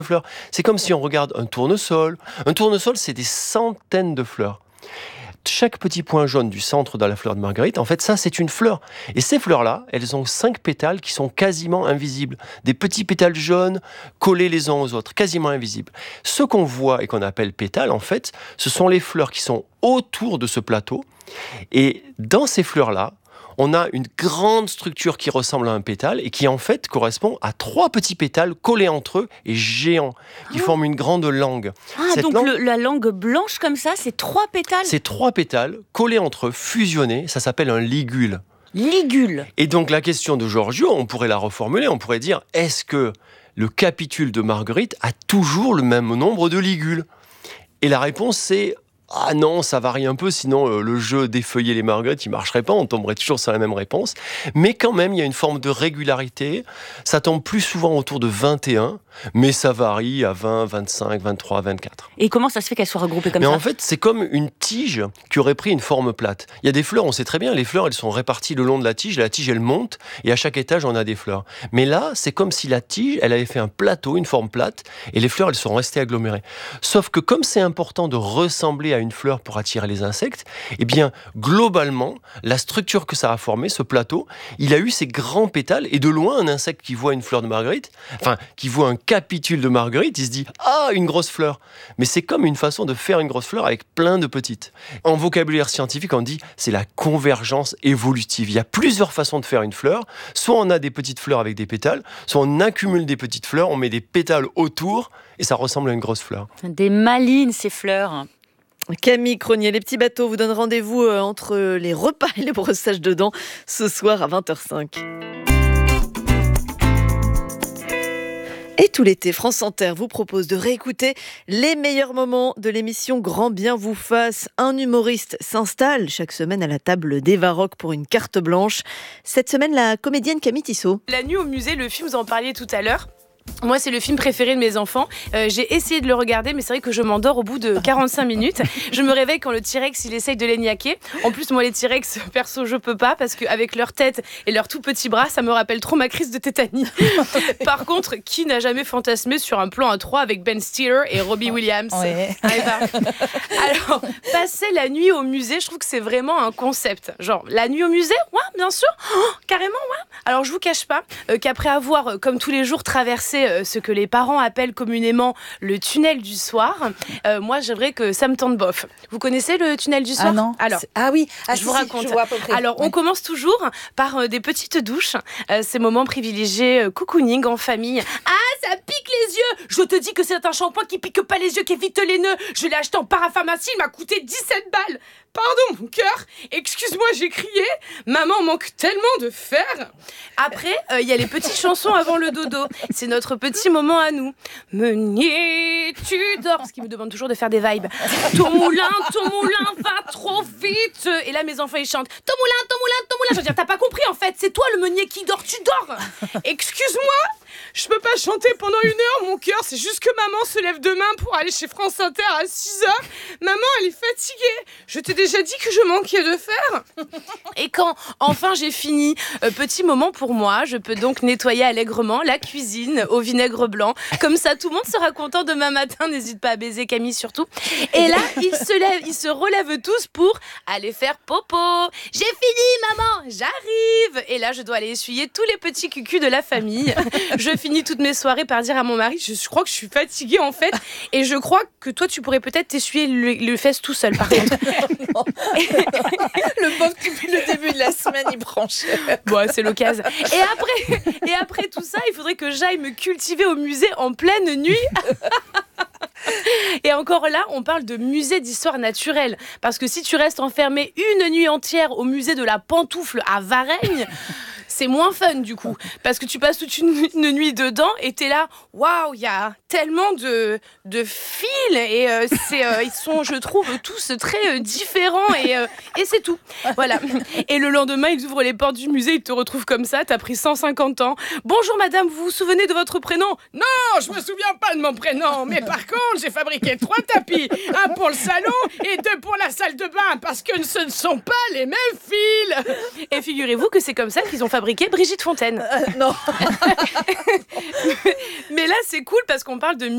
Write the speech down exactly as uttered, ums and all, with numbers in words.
fleurs. C'est comme si on regarde un tournesol. Un tournesol, c'est des centaines de fleurs. Chaque petit point jaune du centre de la fleur de marguerite, en fait, ça, c'est une fleur. Et ces fleurs-là, elles ont cinq pétales qui sont quasiment invisibles. Des petits pétales jaunes collés les uns aux autres, quasiment invisibles. Ce qu'on voit et qu'on appelle pétales, en fait, ce sont les fleurs qui sont autour de ce plateau. Et dans ces fleurs-là, on a une grande structure qui ressemble à un pétale et qui en fait correspond à trois petits pétales collés entre eux et géants, qui oh. forment une grande langue. Ah, Cette donc langue, le, la langue blanche comme ça, c'est trois pétales. C'est trois pétales collés entre eux, fusionnés, ça s'appelle un ligule. Ligule. Et donc la question de Giorgio, on pourrait la reformuler, on pourrait dire, est-ce que le capitule de Marguerite a toujours le même nombre de ligules ? Et la réponse c'est... Ah non, ça varie un peu, sinon euh, le jeu d'effeuiller les marguerites, il marcherait pas, on tomberait toujours sur la même réponse. Mais quand même, il y a une forme de régularité. Ça tombe plus souvent autour de vingt et un, mais ça varie à vingt, vingt-cinq, vingt-trois, vingt-quatre. Et comment ça se fait qu'elles soient regroupées comme mais ça ? En fait, c'est comme une tige qui aurait pris une forme plate. Il y a des fleurs, on sait très bien, les fleurs, elles sont réparties le long de la tige, la tige, elle monte, et à chaque étage, on a des fleurs. Mais là, c'est comme si la tige, elle avait fait un plateau, une forme plate, et les fleurs, elles sont restées agglomérées. Sauf que comme c'est important de ressembler à une fleur pour attirer les insectes, eh bien, globalement, la structure que ça a formée, ce plateau, il a eu ces grands pétales, et de loin, un insecte qui voit une fleur de marguerite, enfin, qui voit un capitule de marguerite, il se dit « Ah, une grosse fleur !» Mais c'est comme une façon de faire une grosse fleur avec plein de petites. En vocabulaire scientifique, on dit « c'est la convergence évolutive ». Il y a plusieurs façons de faire une fleur. Soit on a des petites fleurs avec des pétales, soit on accumule des petites fleurs, on met des pétales autour, et ça ressemble à une grosse fleur. Des malines, ces fleurs. Camille Cronier, les petits bateaux vous donnent rendez-vous entre les repas et les brossages de dents ce soir à vingt heures cinq. Et tout l'été, France Inter vous propose de réécouter les meilleurs moments de l'émission Grand Bien vous fasse. Un humoriste s'installe chaque semaine à la table d'Eva Rock pour une carte blanche. Cette semaine, la comédienne Camille Tissot. La nuit au musée, le film, vous en parliez tout à l'heure. Moi, c'est le film préféré de mes enfants. Euh, j'ai essayé de le regarder, mais c'est vrai que je m'endors au bout de quarante-cinq minutes. Je me réveille quand le T-Rex, il essaye de les niaquer. En plus, moi, les T-Rex, perso, je peux pas, parce qu'avec leur tête et leurs tout petits bras, ça me rappelle trop ma crise de tétanie. Par contre, qui n'a jamais fantasmé sur un plan à trois avec Ben Stiller et Robbie Williams ? Ouais. Alors, passer la nuit au musée, je trouve que c'est vraiment un concept. Genre, la nuit au musée ? Ouais, bien sûr. Oh, carrément, ouais. Alors, je vous cache pas euh, qu'après avoir, euh, comme tous les jours, traversé euh, ce que les parents appellent communément le tunnel du soir, euh, moi, j'aimerais que ça me tente bof. Vous connaissez le tunnel du soir ? Ah non. Alors, ah oui, ah, je si, vous si, raconte. je vois à peu près. Alors, ouais. on commence toujours par euh, des petites douches, euh, ces moments privilégiés, euh, cocooning en famille. Ah, ça pique les yeux ! Je te dis que c'est un shampoing qui pique pas les yeux, qui évite les nœuds. Je l'ai acheté en parapharmacie, il m'a coûté dix-sept balles. Pardon, mon cœur. Excuse-moi, j'ai crié. Maman manque tellement de fer. Après, il euh, y a les petites chansons avant le dodo. C'est notre petit moment à nous. Meunier, tu dors. Parce qu'il me demande toujours de faire des vibes. Ton moulin, ton moulin va trop vite. Et là, mes enfants, ils chantent. Ton moulin, ton moulin, ton moulin. Je veux dire, t'as pas compris, en fait. C'est toi, le meunier qui dort. Tu dors. Excuse-moi. Je peux pas chanter pendant une heure, mon cœur. C'est juste que maman se lève demain pour aller chez France Inter à six heures. Maman, elle est fatiguée. Je t'ai déjà dit que je manquais de fer. Et quand enfin j'ai fini, euh, petit moment pour moi, je peux donc nettoyer allègrement la cuisine au vinaigre blanc. Comme ça, tout le monde sera content demain matin. N'hésite pas à baiser Camille surtout. Et là, ils se lèvent, ils se relèvent tous pour aller faire popo. J'ai fini, maman. J'arrive. Et là, je dois aller essuyer tous les petits cucus de la famille. Je finis toutes mes soirées par dire à mon mari, je crois que je suis fatiguée en fait, et je crois que toi tu pourrais peut-être t'essuyer le, le fesse tout seul par contre. Le pauvre depuis le début de la semaine, il prend cher. Bon, c'est l'occasion. Et après, et après tout ça, il faudrait que j'aille me cultiver au musée en pleine nuit. Et encore là, on parle de musée d'histoire naturelle. Parce que si tu restes enfermé une nuit entière au musée de la pantoufle à Varennes, c'est moins fun du coup. Parce que tu passes toute une, une nuit dedans et t'es là, waouh, il y a tellement de, de fils et euh, c'est, euh, ils sont, je trouve, tous très euh, différents et, euh, et c'est tout. Voilà. Et le lendemain, ils ouvrent les portes du musée, ils te retrouvent comme ça, t'as pris cent cinquante ans. Bonjour madame, vous vous souvenez de votre prénom ? Non, je me souviens pas de mon prénom, mais par contre, j'ai fabriqué trois tapis, un pour le salon et deux pour la salle de bain, parce que ce ne sont pas les mêmes fils. Et figurez-vous que c'est comme ça qu'ils ont fabriqué Brigitte Fontaine. Euh, non. Mais là, c'est cool parce qu'on parle de